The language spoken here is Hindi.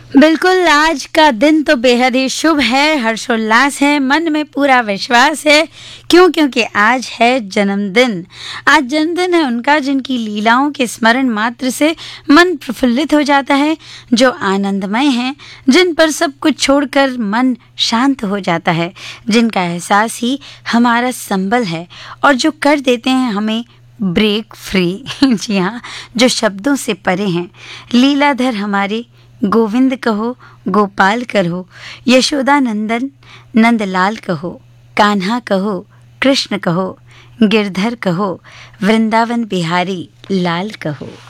बिल्कुल, आज का दिन तो बेहद ही शुभ है, हर्षोल्लास है, मन में पूरा विश्वास है। क्यों? क्योंकि आज है जन्मदिन। आज जन्मदिन है उनका जिनकी लीलाओं के स्मरण मात्र से मन प्रफुल्लित हो जाता है, जो आनंदमय हैं, जिन पर सब कुछ छोड़कर मन शांत हो जाता है, जिनका एहसास ही हमारा संबल है और जो कर देते हैं हमें ब्रेक फ्री। जी हाँ, जो शब्दों से परे हैं। लीलाधर हमारे गोविंद कहो, गोपाल कहो, यशोदा नंदन नंदलाल कहो, कान्हा कहो, कृष्ण कहो, गिरधर कहो, वृंदावन बिहारी लाल कहो।